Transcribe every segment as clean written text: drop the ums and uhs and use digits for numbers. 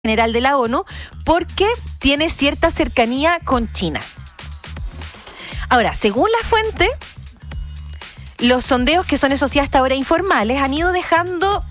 General de la ONU porque tiene cierta cercanía con China. Ahora, según la fuente, los sondeos, que son esos sí hasta ahora informales, han ido dejando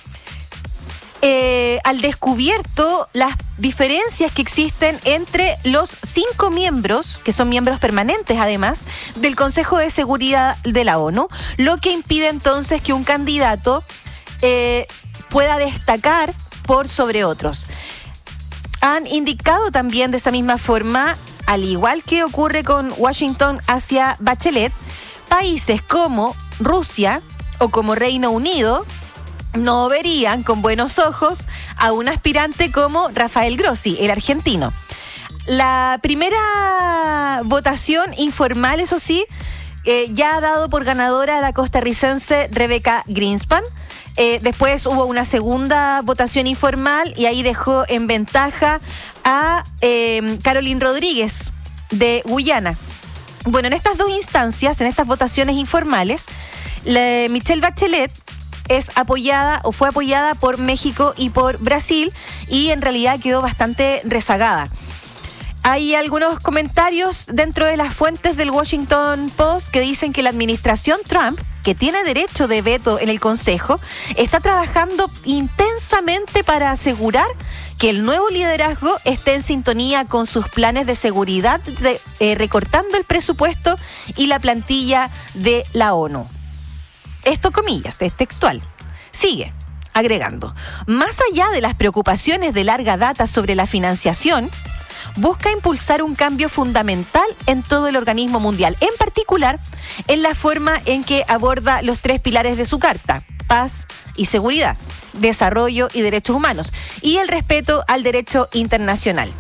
al descubierto las diferencias que existen entre los 5 miembros, que son miembros permanentes además, del Consejo de Seguridad de la ONU, lo que impide entonces que un candidato pueda destacar por sobre otros. Han indicado también de esa misma forma, al igual que ocurre con Washington hacia Bachelet, países como Rusia o como Reino Unido no verían con buenos ojos a un aspirante como Rafael Grossi, el argentino. La primera votación informal, eso sí, ya ha dado por ganadora a la costarricense Rebecca Greenspan. Después hubo una segunda votación informal y ahí dejó en ventaja a Caroline Rodríguez de Guyana. Bueno, en estas dos instancias, en estas votaciones informales, Michelle Bachelet es apoyada o fue apoyada por México y por Brasil y en realidad quedó bastante rezagada. Hay algunos comentarios dentro de las fuentes del Washington Post que dicen que la administración Trump, que tiene derecho de veto en el Consejo, está trabajando intensamente para asegurar que el nuevo liderazgo esté en sintonía con sus planes de seguridad, recortando el presupuesto y la plantilla de la ONU. Esto comillas, es textual. Sigue agregando, más allá de las preocupaciones de larga data sobre la financiación, busca impulsar un cambio fundamental en todo el organismo mundial, en particular en la forma en que aborda los 3 pilares de su carta: paz y seguridad, desarrollo y derechos humanos, y el respeto al derecho internacional.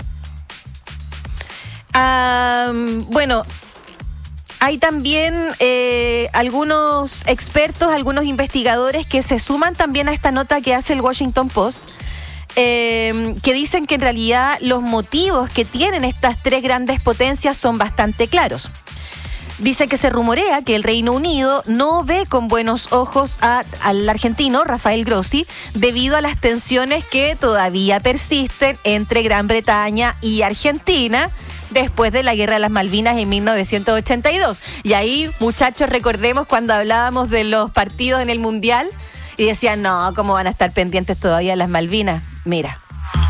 Bueno, hay también algunos expertos, algunos investigadores que se suman también a esta nota que hace el Washington Post, que dicen que en realidad los motivos que tienen estas 3 grandes potencias son bastante claros. Dice que se rumorea que el Reino Unido no ve con buenos ojos al argentino Rafael Grossi debido a las tensiones que todavía persisten entre Gran Bretaña y Argentina después de la Guerra de las Malvinas en 1982. Y ahí, muchachos, recordemos cuando hablábamos de los partidos en el Mundial y decían, no, ¿cómo van a estar pendientes todavía de las Malvinas? Mira.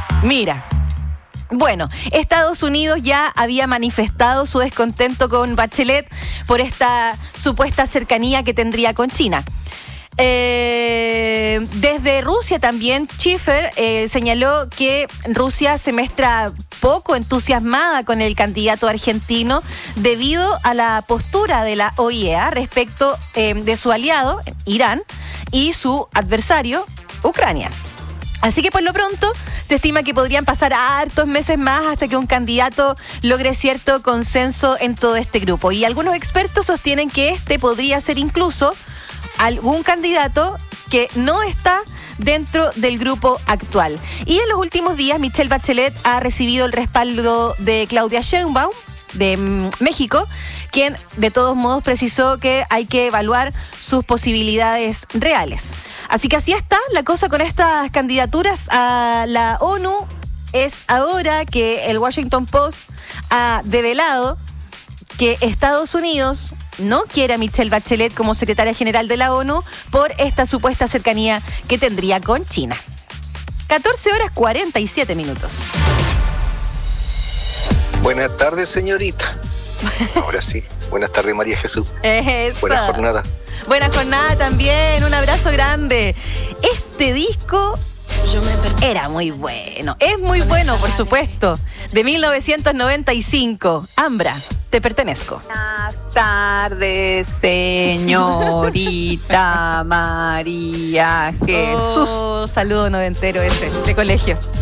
Bueno, Estados Unidos ya había manifestado su descontento con Bachelet por esta supuesta cercanía que tendría con China. Desde Rusia también, Schiffer señaló que Rusia se muestra poco entusiasmada con el candidato argentino debido a la postura de la OEA respecto de su aliado, Irán, y su adversario, Ucrania. Así que por lo pronto se estima que podrían pasar hartos meses más hasta que un candidato logre cierto consenso en todo este grupo. Y algunos expertos sostienen que este podría ser incluso algún candidato que no está dentro del grupo actual. Y en los últimos días Michelle Bachelet ha recibido el respaldo de Claudia Sheinbaum de México, quien de todos modos precisó que hay que evaluar sus posibilidades reales. Así que así está la cosa con estas candidaturas a la ONU. Es ahora que el Washington Post ha develado que Estados Unidos no quiere a Michelle Bachelet como secretaria general de la ONU por esta supuesta cercanía que tendría con China. 14:47. Buenas tardes, señorita. Ahora sí. Buenas tardes, María Jesús. Eso. Buena jornada. Buena jornada también. Un abrazo grande. Este disco era muy bueno. Es muy bueno, por supuesto. De 1995. Ambra, te pertenezco. Buenas tardes, señorita María Jesús. Saludo noventero ese, de colegio.